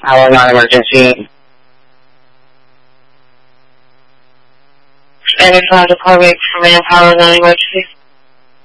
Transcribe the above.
Power non-emergency. Spanish 5 to Corvick for manpower non-emergency.